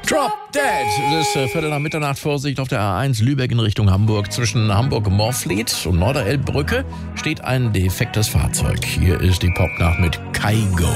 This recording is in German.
Drop Dead. Es ist Viertel nach Mitternacht. Vorsicht auf der A1 Lübeck in Richtung Hamburg. Zwischen Hamburg-Morfleet und Norderelbbrücke steht ein defektes Fahrzeug. Hier ist die Popnacht mit Kygo.